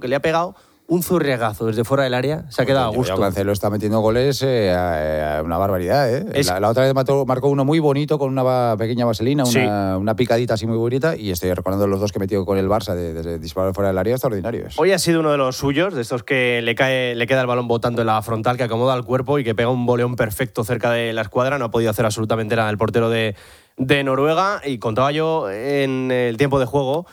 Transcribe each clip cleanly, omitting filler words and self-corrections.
que le ha pegado un zurriagazo desde fuera del área, se ha quedado a gusto. Cancelo está metiendo goles una barbaridad, ¿eh? La otra vez marcó uno muy bonito con una pequeña vaselina, una picadita así muy bonita, y estoy recordando los dos que metió con el Barça de disparar fuera del área, extraordinarios. Hoy ha sido uno de los suyos, de estos que le queda el balón botando en la frontal, que acomoda el cuerpo y que pega un voleón perfecto cerca de la escuadra. No ha podido hacer absolutamente nada el portero de Noruega, y contaba yo en el tiempo de juego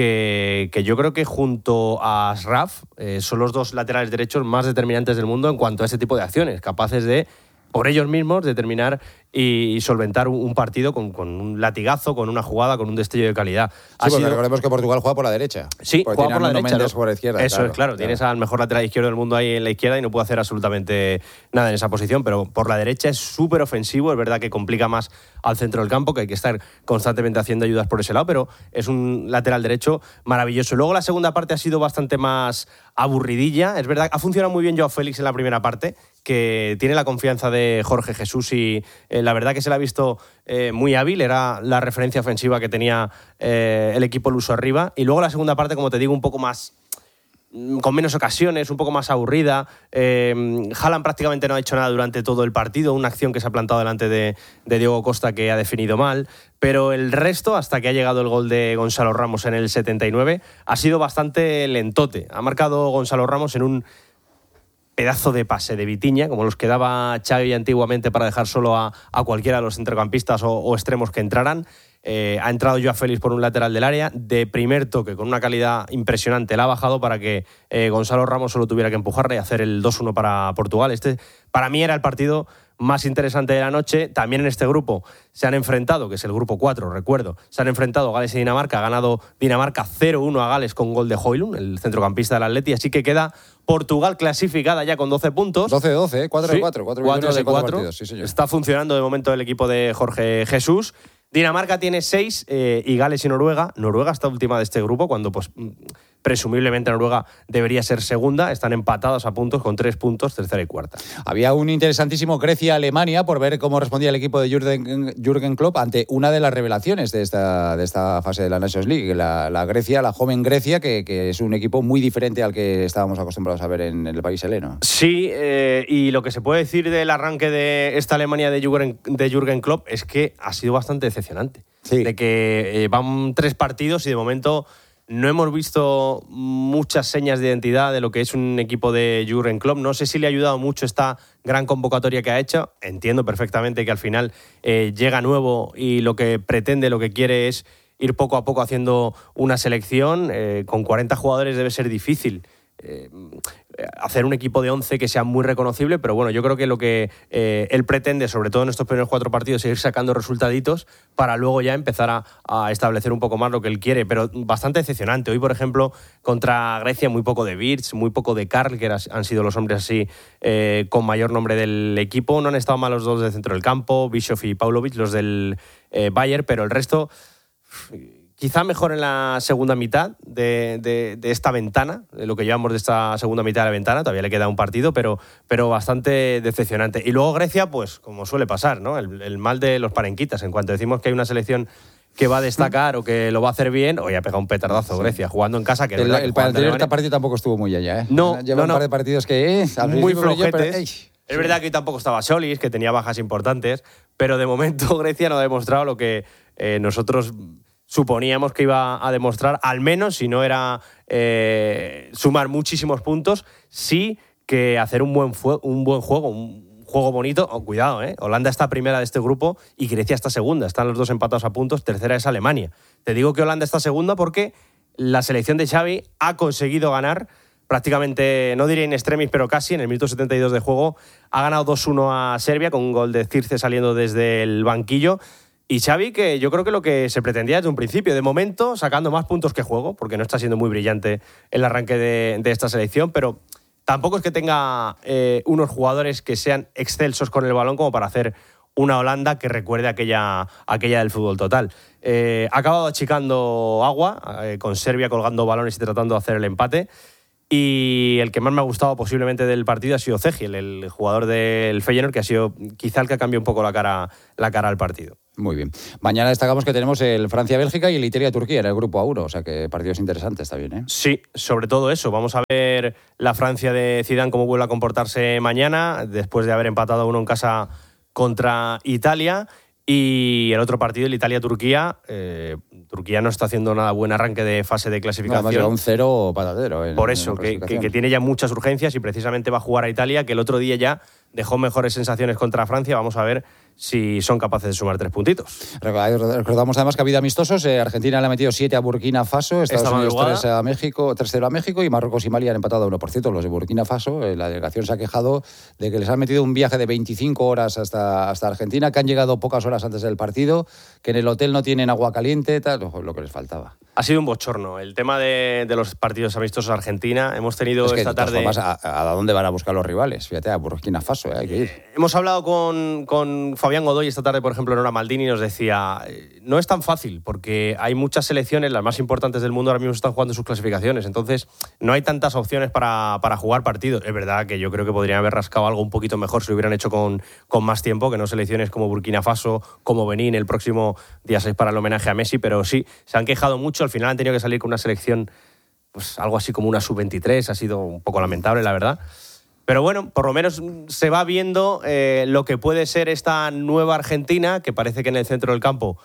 que yo creo que junto a Ashraf son los dos laterales derechos más determinantes del mundo en cuanto a ese tipo de acciones, capaces de, por ellos mismos, determinar y solventar un partido con un latigazo, con una jugada, con un destello de calidad. Sí, porque recordemos que Portugal juega por la derecha. Sí, juega por la derecha. Mendes por la izquierda. Eso es, claro. Tienes al mejor lateral izquierdo del mundo ahí en la izquierda y no puede hacer absolutamente nada en esa posición, pero por la derecha es súper ofensivo. Es verdad que complica más al centro del campo, que hay que estar constantemente haciendo ayudas por ese lado, pero es un lateral derecho maravilloso. Luego la segunda parte ha sido bastante más aburridilla. Es verdad, ha funcionado muy bien Joao Félix en la primera parte, que tiene la confianza de Jorge Jesús y la verdad que se la ha visto muy hábil. Era la referencia ofensiva que tenía el equipo luso arriba. Y luego la segunda parte, como te digo, un poco más, con menos ocasiones, un poco más aburrida. Haaland prácticamente no ha hecho nada durante todo el partido, una acción que se ha plantado delante de Diego Costa que ha definido mal, pero el resto, hasta que ha llegado el gol de Gonzalo Ramos en el 79, ha sido bastante lentote. Ha marcado Gonzalo Ramos en un pedazo de pase de Vitinha, como los que daba Xavi antiguamente para dejar solo a cualquiera de los centrocampistas o extremos que entraran. Ha entrado Joao Félix por un lateral del área, de primer toque, con una calidad impresionante. La ha bajado para que Gonzalo Ramos solo tuviera que empujarle y hacer el 2-1 para Portugal. Este, para mí, era el partido más interesante de la noche. También en este grupo se han enfrentado, que es el grupo 4, recuerdo, se han enfrentado Gales y Dinamarca. Ha ganado Dinamarca 0-1 a Gales con gol de Højlund, el centrocampista del Atleti. Así que queda Portugal clasificada ya con 12 puntos. 12-12, 4-4. 4 de 4. Partidos, sí, señor. Está funcionando de momento el equipo de Jorge Jesús. Dinamarca tiene 6 y Gales y Noruega. Noruega está última de este grupo, cuando pues presumiblemente Noruega debería ser segunda. Están empatados a puntos con 3 puntos, tercera y cuarta. Había un interesantísimo Grecia-Alemania por ver cómo respondía el equipo de Jürgen Klopp ante una de las revelaciones de esta fase de la Nations League. La Grecia, la joven Grecia, que es un equipo muy diferente al que estábamos acostumbrados a ver en el país heleno. Sí, y lo que se puede decir del arranque de esta Alemania de Jürgen Klopp es que ha sido bastante decepcionante. Sí. De que van 3 partidos y de momento no hemos visto muchas señas de identidad de lo que es un equipo de Jürgen Klopp. No sé si le ha ayudado mucho esta gran convocatoria que ha hecho. Entiendo perfectamente que al final llega nuevo y lo que pretende, lo que quiere es ir poco a poco haciendo una selección. Con 40 jugadores debe ser difícil hacer un equipo de 11 que sea muy reconocible, pero bueno, yo creo que lo que él pretende, sobre todo en estos primeros 4 partidos, es ir sacando resultaditos para luego ya empezar a establecer un poco más lo que él quiere, pero bastante decepcionante. Hoy, por ejemplo, contra Grecia, muy poco de Wirtz, muy poco de Karl, que han sido los hombres así con mayor nombre del equipo. No han estado mal los dos del centro del campo, Bischoff y Paulovic, los del Bayern, pero el resto quizá mejor en la segunda mitad de esta ventana, de lo que llevamos de esta segunda mitad de la ventana. Todavía le queda un partido, pero bastante decepcionante. Y luego Grecia, pues como suele pasar, ¿no? El mal de los parenquitas. En cuanto decimos que hay una selección que va a destacar o que lo va a hacer bien, hoy ha pegado un petardazo Grecia, jugando en casa. Que el anterior partido tampoco estuvo muy allá, ¿eh? No, lleva un par de partidos que muy flojetes. Es verdad que tampoco estaba Solis, que tenía bajas importantes, pero de momento Grecia no ha demostrado lo que nosotros suponíamos que iba a demostrar, al menos, si no era sumar muchísimos puntos, sí que hacer un buen juego, un juego bonito. Cuidado, Holanda está primera de este grupo y Grecia está segunda. Están los dos empatados a puntos. Tercera es Alemania. Te digo que Holanda está segunda porque la selección de Xavi ha conseguido ganar prácticamente, no diré in extremis, pero casi, en el minuto 72 de juego. Ha ganado 2-1 a Serbia con un gol de Circe saliendo desde el banquillo. Y Xavi, que yo creo que lo que se pretendía desde un principio, de momento sacando más puntos que juego, porque no está siendo muy brillante el arranque de esta selección, pero tampoco es que tenga unos jugadores que sean excelsos con el balón como para hacer una Holanda que recuerde aquella del fútbol total. Ha acabado achicando agua, con Serbia colgando balones y tratando de hacer el empate. Y el que más me ha gustado posiblemente del partido ha sido Cegiel, el jugador del Feyenoord, que ha sido quizá el que ha cambiado un poco la cara al partido. Muy bien. Mañana destacamos que tenemos el Francia-Bélgica y el Italia-Turquía en el grupo A1, o sea que partidos interesantes también, ¿eh? Sí, sobre todo eso. Vamos a ver la Francia de Zidane cómo vuelve a comportarse mañana, después de haber empatado 1 en casa contra Italia. Y el otro partido, el Italia-Turquía. Turquía no está haciendo nada buen arranque de fase de clasificación. Además llega un 0 patatero. Por eso, que tiene ya muchas urgencias y precisamente va a jugar a Italia, que el otro día ya dejó mejores sensaciones contra Francia. Vamos a ver si son capaces de sumar 3 puntitos. Recordamos además que ha habido amistosos. Argentina le ha metido 7 a Burkina Faso, Estados Unidos 3 a México, 3-0 a México, y Marruecos y Mali han empatado a 1. Por cierto, los de Burkina Faso, la delegación se ha quejado de que les han metido un viaje de 25 horas hasta Argentina, que han llegado pocas horas antes del partido, que en el hotel no tienen agua caliente, tal, lo que les faltaba. Ha sido un bochorno. El tema de los partidos amistosos a Argentina. Hemos tenido esta tarde... Formas, ¿a dónde van a buscar los rivales? Fíjate, a Burkina Faso, hay que ir. Hemos hablado con Fabián Godoy esta tarde, por ejemplo, en Hora Maldini, y nos decía, no es tan fácil, porque hay muchas selecciones, las más importantes del mundo ahora mismo están jugando sus clasificaciones, entonces no hay tantas opciones para jugar partidos. Es verdad que yo creo que podrían haber rascado algo un poquito mejor si lo hubieran hecho con más tiempo, que no selecciones como Burkina Faso, como Benín, el próximo día 6 para el homenaje a Messi, pero sí, se han quejado mucho. Al final han tenido que salir con una selección, pues algo así como una sub-23, ha sido un poco lamentable, la verdad. Pero bueno, por lo menos se va viendo lo que puede ser esta nueva Argentina, que parece que en el centro del campo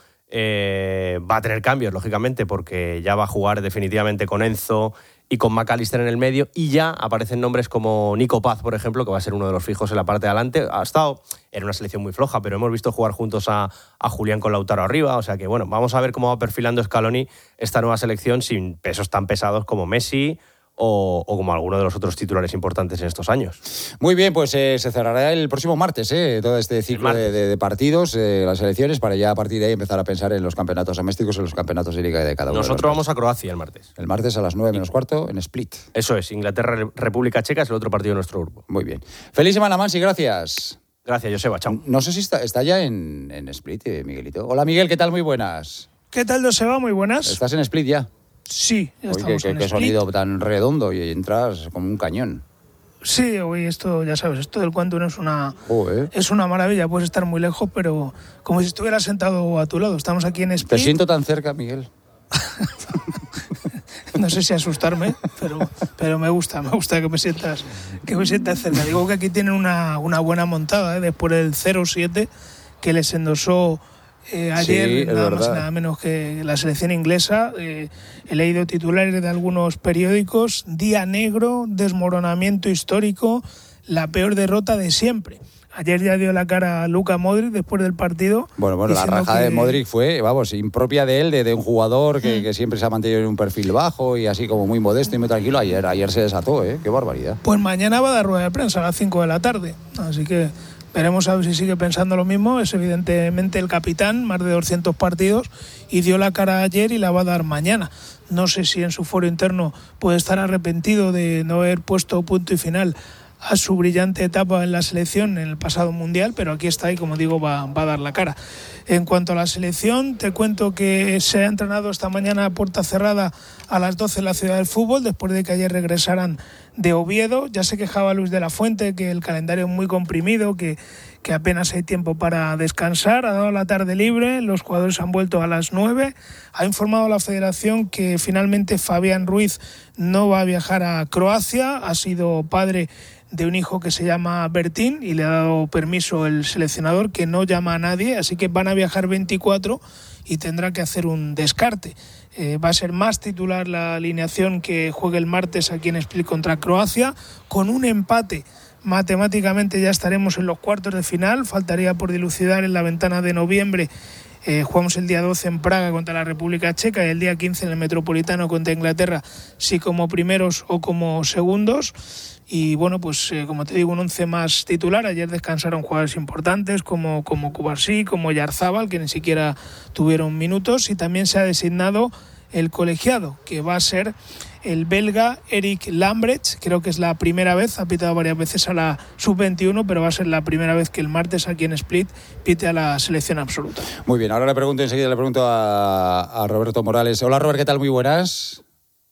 va a tener cambios, lógicamente, porque ya va a jugar definitivamente con Enzo y con McAllister en el medio, y ya aparecen nombres como Nico Paz, por ejemplo, que va a ser uno de los fijos en la parte de adelante. Ha estado en una selección muy floja, pero hemos visto jugar juntos a Julián con Lautaro arriba, o sea que bueno, vamos a ver cómo va perfilando Scaloni esta nueva selección sin pesos tan pesados como Messi o como alguno de los otros titulares importantes en estos años. Muy bien, pues se cerrará el próximo martes todo este ciclo de partidos, las elecciones, para ya a partir de ahí empezar a pensar en los campeonatos domésticos, en los campeonatos de liga de cada uno. Nosotros vamos a Croacia el martes. El martes a las 9:15 en Split. Eso es, Inglaterra-República Checa es el otro partido de nuestro grupo. Muy bien. Feliz semana, Mansi, gracias. Gracias, Joseba, chao. No sé si está ya en Split, Miguelito. Hola, Miguel, ¿qué tal? Muy buenas. ¿Qué tal, Joseba? Muy buenas. ¿Estás en Split ya? Sí, ya estamos en qué Split. Sonido tan redondo y entras como un cañón. Sí, hoy esto, ya sabes, esto del Quantum es una maravilla. Puedes estar muy lejos, pero como si estuvieras sentado a tu lado. Estamos aquí en Split. Te siento tan cerca, Miguel. No sé si asustarme, pero me gusta que me sientas cerca. Digo que aquí tienen una buena montada, después del 0-7 que les endosó ayer, sí, nada más y nada menos que la selección inglesa. He leído titulares de algunos periódicos: día negro, desmoronamiento histórico, la peor derrota de siempre. Ayer ya dio la cara a Luka Modric después del partido. Bueno, la rajada de Modric fue, impropia de él, de un jugador que siempre se ha mantenido en un perfil bajo y así como muy modesto y muy tranquilo. Ayer se desató, qué barbaridad. Pues mañana va a dar rueda de prensa a las 5 de la tarde, así que veremos a ver si sigue pensando lo mismo. Es evidentemente el capitán, más de 200 partidos, y dio la cara ayer y la va a dar mañana. No sé si en su foro interno puede estar arrepentido de no haber puesto punto y final a su brillante etapa en la selección en el pasado Mundial, pero aquí está y, como digo, va a dar la cara. En cuanto a la selección, te cuento que se ha entrenado esta mañana a puerta cerrada a las 12 en la Ciudad del Fútbol, después de que ayer regresaran de Oviedo. Ya se quejaba Luis de la Fuente que el calendario es muy comprimido, que apenas hay tiempo para descansar. Ha dado la tarde libre, los jugadores han vuelto a las 9. Ha informado a la Federación que finalmente Fabián Ruiz no va a viajar a Croacia. Ha sido padre de un hijo que se llama Bertín y le ha dado permiso el seleccionador, que no llama a nadie, así que van a viajar 24 y tendrá que hacer un descarte. Va a ser más titular la alineación que juegue el martes aquí en Split contra Croacia. Con un empate matemáticamente ya estaremos en los cuartos de final. Faltaría por dilucidar en la ventana de noviembre. Jugamos el día 12 en Praga contra la República Checa y el día 15 en el Metropolitano contra Inglaterra, si como primeros o como segundos. Y bueno, pues como te digo, un 11 más titular. Ayer descansaron jugadores importantes como Cubarsí, como Yarzábal, que ni siquiera tuvieron minutos, y también se ha designado el colegiado, que va a ser el belga Eric Lambrecht. Creo que es la primera vez, ha pitado varias veces a la sub-21, pero va a ser la primera vez que el martes aquí en Split pite a la selección absoluta. Muy bien, ahora enseguida le pregunto a Roberto Morales. Hola Robert, ¿qué tal? Muy buenas.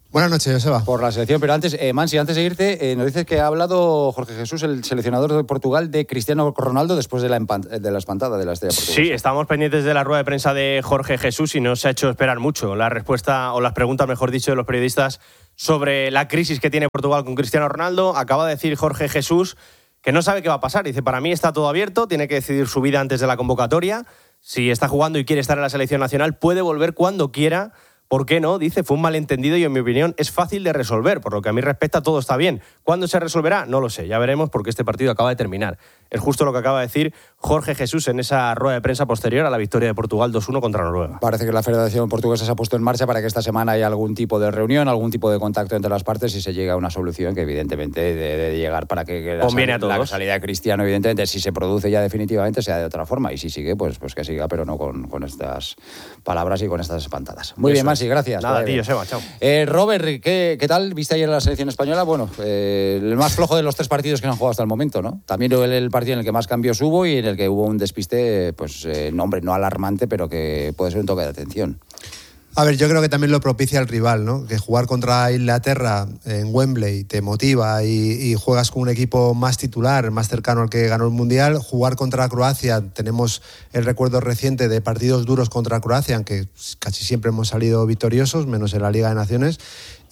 Buenas noches, Joseba. Por la selección, pero antes, Mansi, antes de irte, nos dices que ha hablado Jorge Jesús, el seleccionador de Portugal, de Cristiano Ronaldo después de la espantada de la estrella portuguesa. Sí, estamos pendientes de la rueda de prensa de Jorge Jesús y no se ha hecho esperar mucho la respuesta, o las preguntas, mejor dicho, de los periodistas sobre la crisis que tiene Portugal con Cristiano Ronaldo. Acaba de decir Jorge Jesús que no sabe qué va a pasar. Dice, para mí está todo abierto, tiene que decidir su vida antes de la convocatoria. Si está jugando y quiere estar en la selección nacional, puede volver cuando quiera. ¿Por qué no? Dice, fue un malentendido y en mi opinión es fácil de resolver. Por lo que a mí respecta, todo está bien. ¿Cuándo se resolverá? No lo sé. Ya veremos porque este partido acaba de terminar. Es justo lo que acaba de decir Jorge Jesús en esa rueda de prensa posterior a la victoria de Portugal 2-1 contra Noruega. Parece que la Federación Portuguesa se ha puesto en marcha para que esta semana haya algún tipo de reunión, algún tipo de contacto entre las partes y se llegue a una solución que evidentemente debe llegar para que conviene a todos. La salida de Cristiano, evidentemente, si se produce ya definitivamente, sea de otra forma. Y si sigue, pues que siga, pero no con estas palabras y con estas espantadas. Muy bien, Masi, gracias. Nada, tío, Seba, chao. Robert, ¿qué tal? ¿Viste ayer la selección española? Bueno, el más flojo de los 3 partidos que se han jugado hasta el momento, ¿no? También el partido en el que más cambios hubo y en el que hubo un despiste, pues, no alarmante, pero que puede ser un toque de atención. A ver, yo creo que también lo propicia el rival, ¿no? Que jugar contra Inglaterra en Wembley te motiva y juegas con un equipo más titular, más cercano al que ganó el Mundial. Jugar contra Croacia, tenemos el recuerdo reciente de partidos duros contra Croacia, aunque casi siempre hemos salido victoriosos, menos en la Liga de Naciones.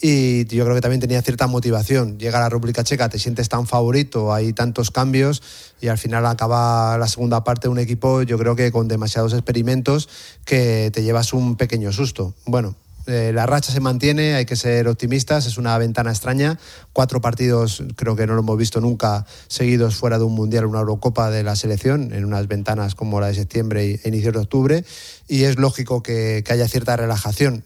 Y yo creo que también tenía cierta motivación. Llega a la República Checa, te sientes tan favorito, hay tantos cambios y al final acaba la segunda parte un equipo, yo creo que con demasiados experimentos, que te llevas un pequeño susto. Bueno, la racha se mantiene, hay que ser optimistas, es una ventana extraña. 4 partidos, creo que no lo hemos visto nunca, seguidos fuera de un Mundial, una Eurocopa de la selección, en unas ventanas como la de septiembre e inicios de octubre, y es lógico que haya cierta relajación.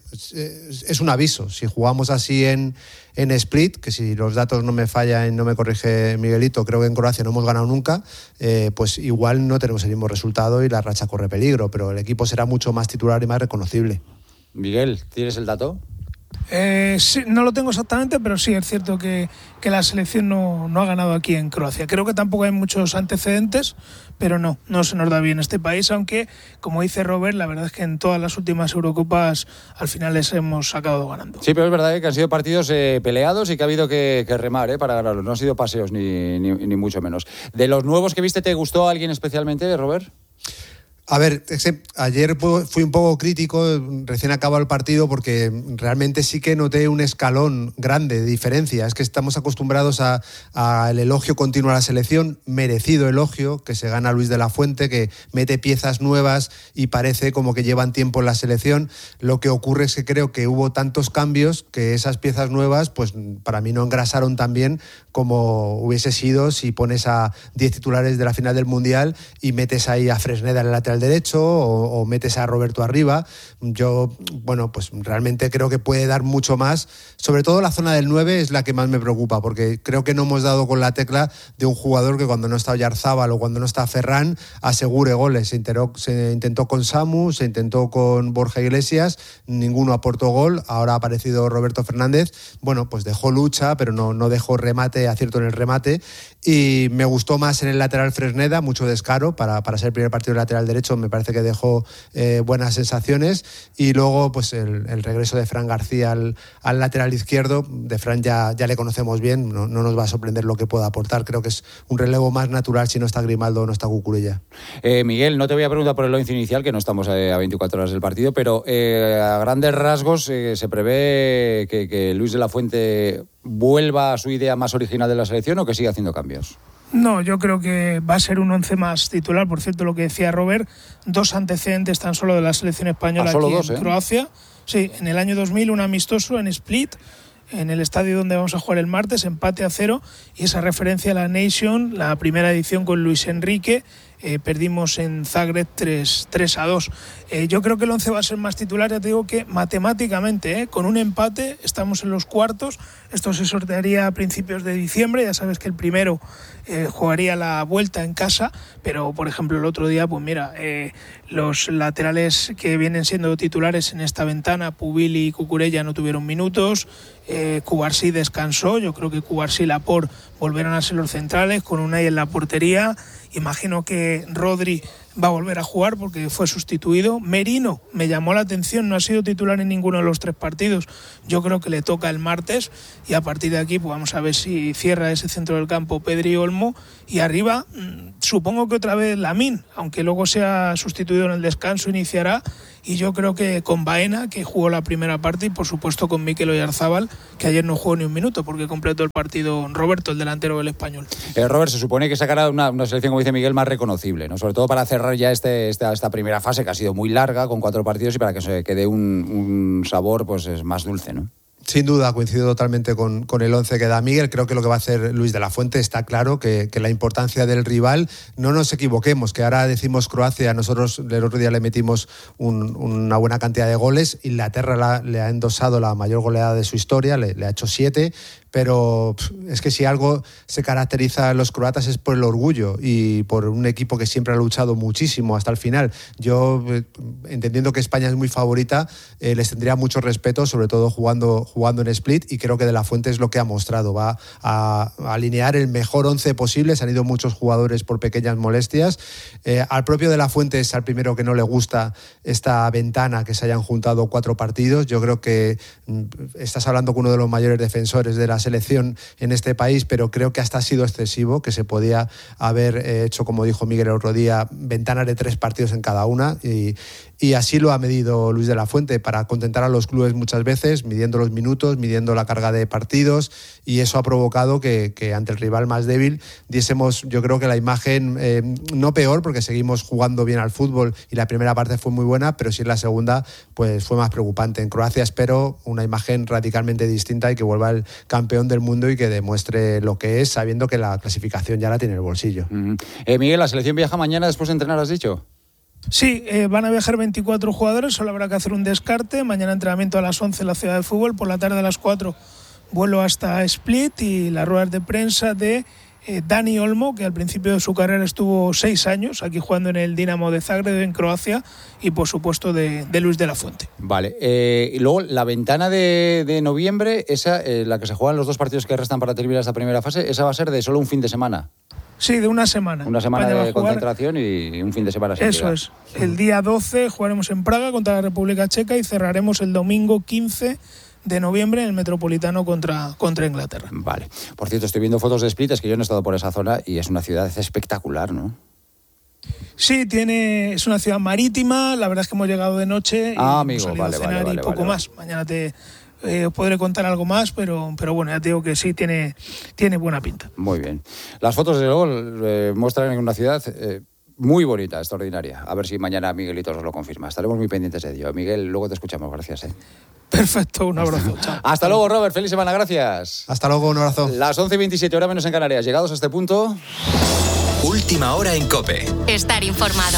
Es un aviso, si jugamos así en Split, que si los datos no me fallan, no me corrige Miguelito, creo que en Croacia no hemos ganado nunca, pues igual no tenemos el mismo resultado y la racha corre peligro, pero el equipo será mucho más titular y más reconocible. Miguel, ¿tienes el dato? Sí, no lo tengo exactamente, pero sí es cierto que la selección no ha ganado aquí en Croacia. Creo que tampoco hay muchos antecedentes, pero no se nos da bien este país, aunque, como dice Robert, la verdad es que en todas las últimas Eurocopas al final les hemos acabado ganando. Sí, pero es verdad que han sido partidos peleados y que ha habido que remar para ganarlos. No han sido paseos ni mucho menos. De los nuevos que viste, ¿te gustó alguien especialmente, Robert? A ver, ayer fui un poco crítico, recién acabado el partido, porque realmente sí que noté un escalón grande de diferencia. Es que estamos acostumbrados al elogio continuo a la selección, merecido elogio, que se gana Luis de la Fuente, que mete piezas nuevas y parece como que llevan tiempo en la selección. Lo que ocurre es que creo que hubo tantos cambios que esas piezas nuevas, pues para mí no engrasaron tan bien como hubiese sido si pones a 10 titulares de la final del Mundial y metes ahí a Fresneda en el lateral derecho o metes a Roberto arriba. Yo, bueno, pues realmente creo que puede dar mucho más. Sobre todo la zona del 9 es la que más me preocupa, porque creo que no hemos dado con la tecla de un jugador que cuando no está Oyarzábal o cuando no está Ferran asegure goles. Se intentó con Samu, se intentó con Borja Iglesias, ninguno aportó gol. Ahora ha aparecido Roberto Fernández. Bueno, pues dejó lucha, pero no dejó remate, acierto en el remate. Y me gustó más en el lateral Fresneda, mucho descaro para ser el primer partido de lateral derecho. Me parece que dejó buenas sensaciones. Y luego pues el regreso de Fran García al lateral izquierdo. De Fran ya le conocemos bien, no nos va a sorprender lo que pueda aportar. Creo que es un relevo más natural si no está Grimaldo o no está Cucurella. Miguel, no te voy a preguntar por el once inicial, que no estamos a 24 horas del partido, pero a grandes rasgos se prevé que Luis de la Fuente vuelva a su idea más original de la selección o que siga haciendo cambios. No, yo creo que va a ser un 11 más titular. Por cierto, lo que decía Robert, 2 antecedentes tan solo de la selección española aquí en Croacia. Sí, en el año 2000 un amistoso en Split, en el estadio donde vamos a jugar el martes, empate a 0, y esa referencia a la Nation, la primera edición con Luis Enrique, perdimos en Zagreb 3-2. Yo creo que el 11 va a ser más titular, ya te digo que matemáticamente, con un empate estamos en los cuartos. Esto se sortearía a principios de diciembre, ya sabes que el primero jugaría la vuelta en casa, pero por ejemplo el otro día, pues mira, los laterales que vienen siendo titulares en esta ventana, Pubili y Cucurella, no tuvieron minutos. Cubarsí descansó, yo creo que Cubarsí y Laporte volverán a ser los centrales, con Unai en la portería. Imagino que Rodri va a volver a jugar porque fue sustituido. Merino me llamó la atención, no ha sido titular en ninguno de los 3 partidos. Yo creo que le toca el martes y a partir de aquí pues vamos a ver si cierra ese centro del campo Pedri Olmo, y arriba supongo que otra vez Lamine, aunque luego sea sustituido en el descanso, iniciará, y yo creo que con Baena, que jugó la primera parte, y por supuesto con Mikel Oyarzabal, que ayer no jugó ni un minuto porque completó el partido Roberto, el delantero del Español. Robert, se supone que sacará una selección, como dice Miguel, más reconocible, ¿no? Sobre todo para cerrar ya esta primera fase, que ha sido muy larga, con 4 partidos, y para que se quede un sabor pues es más dulce, ¿no? Sin duda, coincido totalmente con el 11 que da Miguel. Creo que lo que va a hacer Luis de la Fuente está claro, que la importancia del rival, no nos equivoquemos, que ahora decimos Croacia, nosotros el otro día le metimos una buena cantidad de goles. Inglaterra le ha endosado la mayor goleada de su historia, le ha hecho 7, pero es que si algo se caracteriza a los croatas es por el orgullo y por un equipo que siempre ha luchado muchísimo hasta el final. Yo, entendiendo que España es muy favorita, les tendría mucho respeto, sobre todo jugando en Split, y creo que De la Fuente es lo que ha mostrado. Va a alinear el mejor 11 posible. Se han ido muchos jugadores por pequeñas molestias. Al propio De la Fuente es al primero que no le gusta esta ventana, que se hayan juntado 4 partidos. Yo creo que estás hablando con uno de los mayores defensores de la selección en este país, pero creo que hasta ha sido excesivo, que se podía haber hecho, como dijo Miguel el otro día, ventanas de 3 partidos en cada una, y así lo ha medido Luis de la Fuente, para contentar a los clubes muchas veces, midiendo los minutos, midiendo la carga de partidos, y eso ha provocado que ante el rival más débil diésemos, yo creo que la imagen, no peor, porque seguimos jugando bien al fútbol y la primera parte fue muy buena, pero sí en la segunda pues fue más preocupante. En Croacia espero una imagen radicalmente distinta y que vuelva el campeón del mundo y que demuestre lo que es, sabiendo que la clasificación ya la tiene en el bolsillo. Miguel, ¿la selección viaja mañana después de entrenar, has dicho? Sí, van a viajar 24 jugadores, solo habrá que hacer un descarte. Mañana entrenamiento a las 11 en la Ciudad de Fútbol, por la tarde a las 4 vuelo hasta Split, y las ruedas de prensa de Dani Olmo, que al principio de su carrera estuvo 6 años aquí jugando en el Dinamo de Zagreb en Croacia, y por supuesto de Luis de la Fuente. Vale, y luego la ventana de noviembre, esa, la que se juegan los 2 partidos que restan para terminar esta primera fase, esa va a ser de solo un fin de semana. Sí, de una semana. Una semana de concentración y un fin de semana sin Eso es. El día 12 jugaremos en Praga contra la República Checa y cerraremos el domingo 15 de noviembre en el Metropolitano contra Inglaterra. Vale. Por cierto, estoy viendo fotos de Split, es que yo no he estado por esa zona y es una ciudad espectacular, ¿no? Sí, es una ciudad marítima, la verdad es que hemos llegado de noche y hemos salido a cenar y poco más. Mañana os podré contar algo más, pero bueno, ya te digo que sí, tiene buena pinta. Muy bien. Las fotos, desde luego, muestran una ciudad muy bonita, extraordinaria. A ver si mañana Miguelito nos lo confirma. Estaremos muy pendientes de ello. Miguel, luego te escuchamos. Gracias. Perfecto, un abrazo. Chao. Hasta luego, Robert. Feliz semana. Gracias. Hasta luego, un abrazo. Las 11:27, hora menos en Canarias. Llegados a este punto... Última hora en COPE. Estar informado.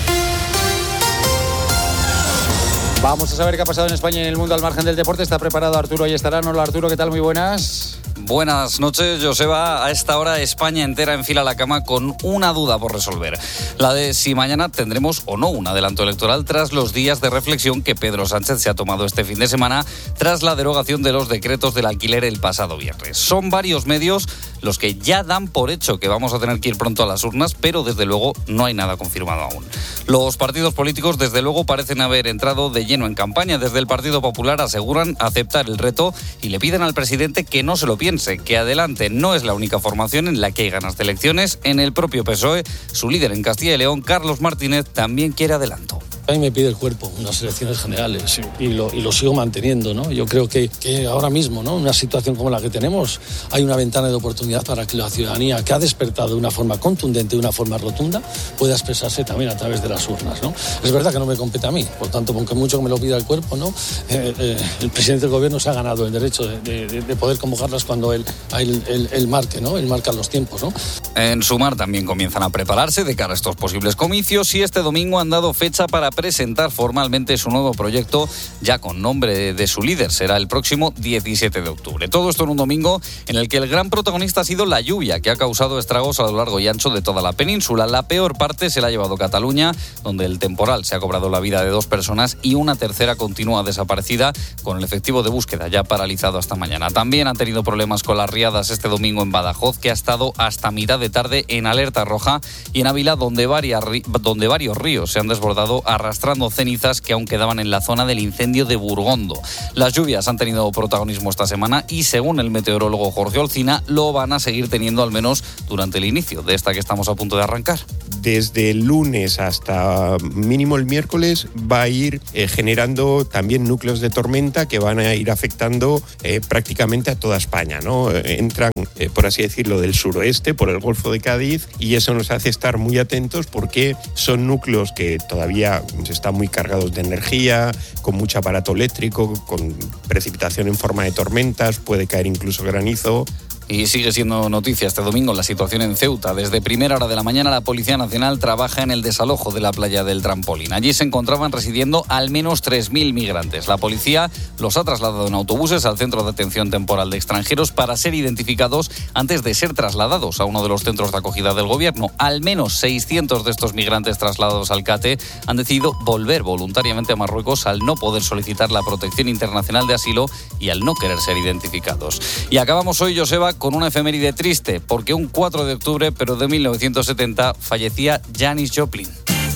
Vamos a saber qué ha pasado en España y en el mundo al margen del deporte. Está preparado Arturo Ayestarán. Hola, Arturo, ¿qué tal? Muy buenas. Buenas noches, Joseba. A esta hora España entera enfila la cama con una duda por resolver. La de si mañana tendremos o no un adelanto electoral tras los días de reflexión que Pedro Sánchez se ha tomado este fin de semana tras la derogación de los decretos del alquiler el pasado viernes. Son varios medios los que ya dan por hecho que vamos a tener que ir pronto a las urnas, pero desde luego no hay nada confirmado aún. Los partidos políticos desde luego parecen haber entrado de lleno en campaña. Desde el Partido Popular aseguran aceptar el reto y le piden al presidente que no se lo piense, que adelante. No es la única formación en la que hay ganas de elecciones. En el propio PSOE, su líder en Castilla y León, Carlos Martínez, también quiere adelanto. A mí me pide el cuerpo unas elecciones generales y lo sigo manteniendo, ¿no? Yo creo que ahora mismo, ¿no? Una situación como la que tenemos, hay una ventana de oportunidad para que la ciudadanía, que ha despertado de una forma contundente, de una forma rotunda, pueda expresarse también a través de las urnas, ¿no? Es verdad que no me compete a mí, por tanto, aunque mucho que me lo pida el cuerpo, ¿no? El presidente del gobierno se ha ganado el derecho de poder convocarlas cuando él marque, ¿no? Él marca los tiempos, ¿no? En Sumar también comienzan a prepararse de cara a estos posibles comicios y este domingo han dado fecha para presentar formalmente su nuevo proyecto, ya con nombre de su líder. Será el próximo 17 de octubre. Todo esto en un domingo en el que el gran protagonista ha sido la lluvia, que ha causado estragos a lo largo y ancho de toda la península. La peor parte se la ha llevado Cataluña, donde el temporal se ha cobrado la vida de 2 personas y una tercera continúa desaparecida, con el efectivo de búsqueda ya paralizado hasta mañana. También han tenido problemas con las riadas este domingo en Badajoz, que ha estado hasta mitad de tarde en alerta roja, y en Ávila, donde varios ríos se han desbordado arrastrando cenizas que aún quedaban en la zona del incendio de Burgondo. Las lluvias han tenido protagonismo esta semana y, según el meteorólogo Jorge Olcina, lo van a seguir teniendo al menos durante el inicio de esta que estamos a punto de arrancar. Desde el lunes hasta mínimo el miércoles va a ir generando también núcleos de tormenta que van a ir afectando prácticamente a toda España, ¿no? Entran, por así decirlo, del suroeste, por el Golfo de Cádiz, y eso nos hace estar muy atentos porque son núcleos que todavía están muy cargados de energía, con mucho aparato eléctrico, con precipitación en forma de tormentas, puede caer incluso granizo. Y sigue siendo noticia este domingo la situación en Ceuta. Desde primera hora de la mañana la Policía Nacional trabaja en el desalojo de la playa del Trampolín. Allí se encontraban residiendo al menos 3.000 migrantes. La policía los ha trasladado en autobuses al Centro de Atención Temporal de Extranjeros para ser identificados antes de ser trasladados a uno de los centros de acogida del gobierno. Al menos 600 de estos migrantes trasladados al CATE han decidido volver voluntariamente a Marruecos al no poder solicitar la protección internacional de asilo y al no querer ser identificados. Y acabamos hoy, Joseba, con una efeméride triste, porque un 4 de octubre, pero de 1970, fallecía Janis Joplin.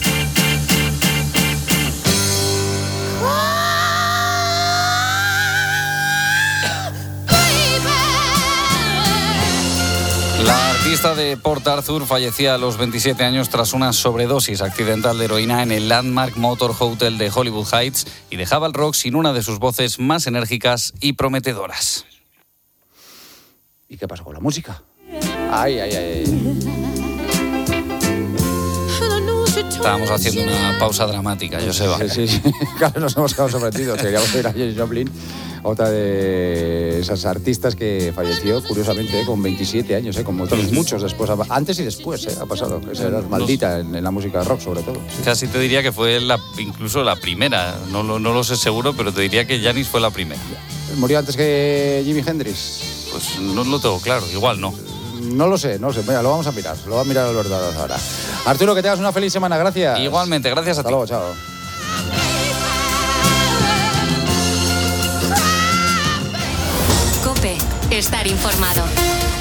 La artista de Port Arthur fallecía a los 27 años tras una sobredosis accidental de heroína en el Landmark Motor Hotel de Hollywood Heights, y dejaba el rock sin una de sus voces más enérgicas y prometedoras. ¿Y qué pasó con la música? Ay. Estábamos haciendo una pausa dramática, Joseba. Sí. Claro, nos hemos quedado sorprendidos. Queríamos oír a Janis Joplin, otra de esas artistas que falleció, curiosamente, con 27 años, como otros muchos después. Antes y después ha pasado. Era maldita en la música rock, sobre todo. Sí. Casi te diría que fue incluso la primera. No lo sé seguro, pero te diría que Janis fue la primera. ¿Murió antes que Jimi Hendrix? Pues no lo tengo claro, igual no. No lo sé. Mira, lo vamos a mirar. Lo va a mirar Alberto ahora. Arturo, que tengas una feliz semana. Gracias. Igualmente, gracias a ti. Hasta luego, chao. COPE. Estar informado.